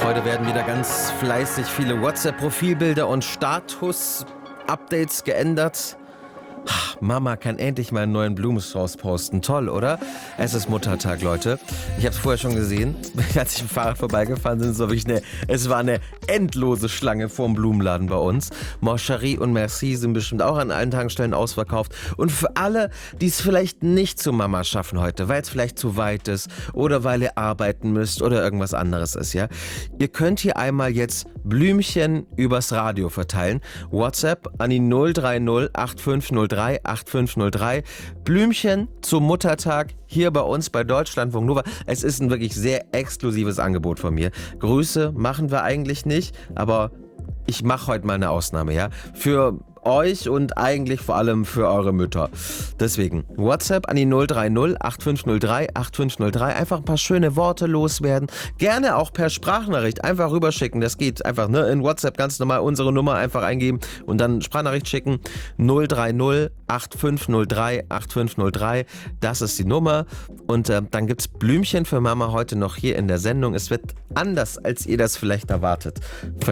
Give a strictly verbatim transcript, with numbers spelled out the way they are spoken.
Heute werden wieder ganz fleißig viele WhatsApp-Profilbilder und Status-Updates geändert. Mama kann endlich mal einen neuen Blumenstrauß posten. Toll, oder? Es ist Muttertag, Leute. Ich habe es vorher schon gesehen, als ich im Fahrrad vorbeigefahren bin. So wirklich eine, es war eine endlose Schlange vorm Blumenladen bei uns. Moncherie und Merci sind bestimmt auch an allen Tankstellen ausverkauft. Und für alle, die es vielleicht nicht zu Mama schaffen heute, weil es vielleicht zu weit ist oder weil ihr arbeiten müsst oder irgendwas anderes ist, ja. Ihr könnt hier einmal jetzt Blümchen übers Radio verteilen. WhatsApp an die null drei null acht fünf null drei acht fünf null drei. Blümchen zum Muttertag hier bei uns bei Deutschlandfunk Nova. Es ist ein wirklich sehr exklusives Angebot von mir. Grüße machen wir eigentlich nicht, aber ich mache heute mal eine Ausnahme, ja? Für euch und eigentlich vor allem für eure Mütter. Deswegen WhatsApp an die null drei null acht fünf null drei acht fünf null drei. Einfach ein paar schöne Worte loswerden. Gerne auch per Sprachnachricht einfach rüberschicken. Das geht einfach, ne? In WhatsApp ganz normal unsere Nummer einfach eingeben und dann Sprachnachricht schicken. null drei null acht fünf null drei acht fünf null drei. Das ist die Nummer. Und äh, dann gibt's Blümchen für Mama heute noch hier in der Sendung. Es wird anders, als ihr das vielleicht erwartet.